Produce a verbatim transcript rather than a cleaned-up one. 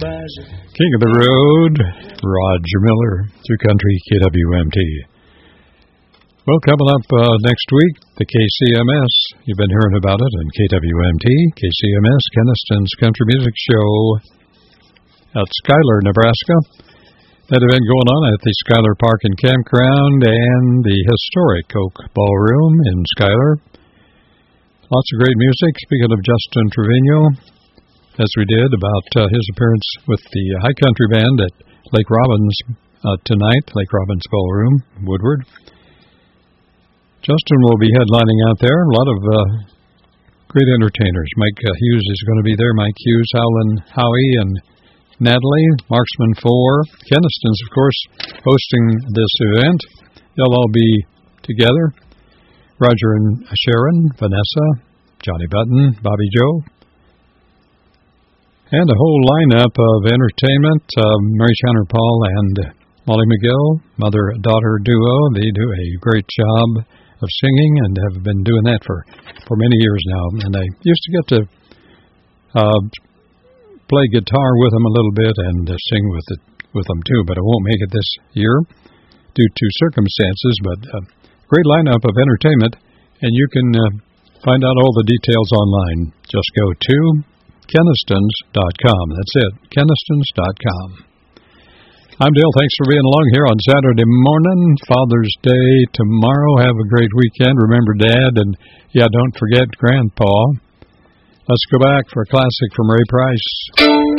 King of the Road, Roger Miller, through Country K W M T. Well, coming up uh, next week, the K C M S. You've been hearing about it in K W M T, K C M S, Keniston's Country Music Show at Schuyler, Nebraska. That event going on at the Schuyler Park and Campground and the historic Oak Ballroom in Schuyler. Lots of great music. Speaking of Justin Trevino, as we did about uh, his appearance with the High Country Band at Lake Robbins uh, tonight, Lake Robbins Ballroom, Woodward. Justin will be headlining out there. A lot of uh, great entertainers. Mike uh, Hughes is going to be there. Mike Hughes, Howlin' Howie, and Natalie, Marksman four. Keniston's, of course, hosting this event. They'll all be together. Roger and Sharon, Vanessa, Johnny Button, Bobby Joe. And a whole lineup of entertainment. Uh, Mary Chandler Paul and Molly McGill, mother-daughter duo. They do a great job of singing and have been doing that for, for many years now. And I used to get to uh, play guitar with them a little bit and uh, sing with it with them too, but I won't make it this year due to circumstances. But uh, great lineup of entertainment, and you can uh, find out all the details online. Just go to Kenistons dot com. That's it, Kenistons dot com. I'm Dale. Thanks for being along here on Saturday morning, Father's Day tomorrow. Have a great weekend. Remember Dad, and yeah, don't forget Grandpa. Let's go back for a classic from Ray Price.